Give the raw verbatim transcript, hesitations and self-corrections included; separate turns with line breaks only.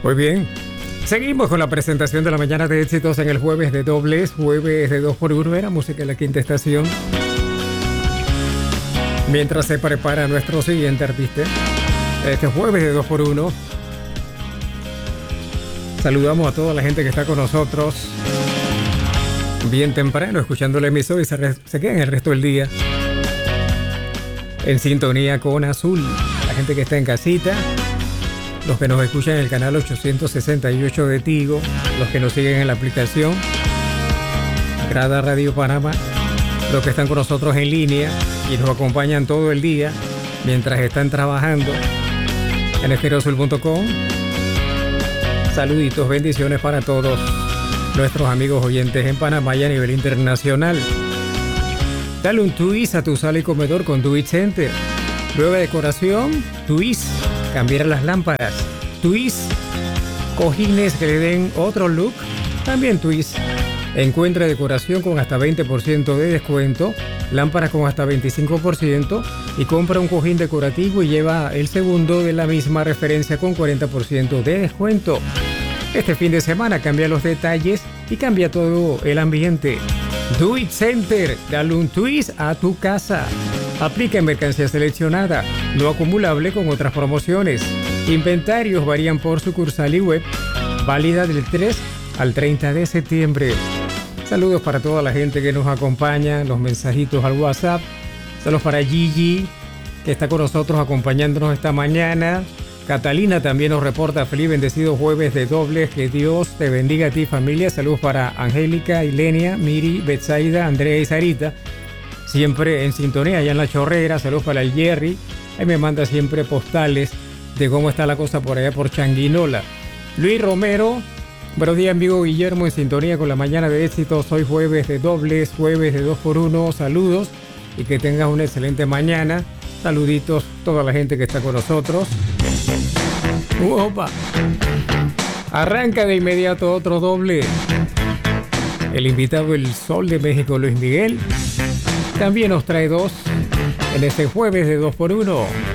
Muy bien. Seguimos con la presentación de la mañana de éxitos en el jueves de dobles, jueves de dos por uno, era música de la quinta estación. Mientras se prepara nuestro siguiente artista, este jueves de dos por uno, saludamos a toda la gente que está con nosotros bien temprano, escuchando la emisora y se, re- se quedan el resto del día en sintonía con Azul. La gente que está en casita, los que nos escuchan en el canal ochocientos sesenta y ocho de Tigo, los que nos siguen en la aplicación Grada Radio Panamá, los que están con nosotros en línea y nos acompañan todo el día mientras están trabajando en estereoazul punto com. Saluditos, bendiciones para todos nuestros amigos oyentes en Panamá y a nivel internacional. Dale un twist a tu sala y comedor con Do It Center. Nueva decoración, twist. Cambiar las lámparas, twist. Cojines que le den otro look, también twist. Encuentra decoración con hasta veinte por ciento de descuento, lámparas con hasta veinticinco por ciento y compra un cojín decorativo y lleva el segundo de la misma referencia con cuarenta por ciento de descuento. Este fin de semana cambia los detalles y cambia todo el ambiente. Do It Center, dale un twist a tu casa. Aplica en mercancía seleccionada, no acumulable con otras promociones. Inventarios varían por sucursal y web, válida del tres al treinta de septiembre. Saludos para toda la gente que nos acompaña, los mensajitos al WhatsApp. Saludos para Gigi, que está con nosotros acompañándonos esta mañana. Catalina también nos reporta feliz bendecido jueves de dobles. Que Dios te bendiga a ti, familia. Saludos para Angélica, Ilenia, Miri, Betsaida, Andrea y Sarita. Siempre en sintonía allá en La Chorrera. Saludos para el Jerry. Ahí me manda siempre postales de cómo está la cosa por allá por Changuinola. Luis Romero. Buenos días, amigo Guillermo, en sintonía con la mañana de éxitos. Hoy jueves de dobles, jueves de dos por uno. Saludos y que tengas una excelente mañana. Saluditos a toda la gente que está con nosotros. Opa. Arranca de inmediato otro doble. El invitado, el Sol de México, Luis Miguel, también nos trae dos en este jueves de dos por uno.